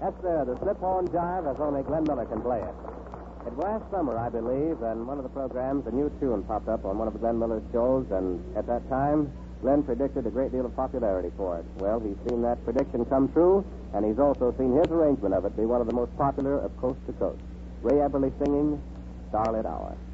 That's the slip-horn jive as only Glenn Miller can play it. It was last summer, I believe, and one of the programs, a new tune popped up on one of Glenn Miller's shows, and at that time, Glenn predicted a great deal of popularity for it. Well, he's seen that prediction come true, and he's also seen his arrangement of it be one of the most popular of Coast to Coast. Ray Eberly singing Starlit Hour.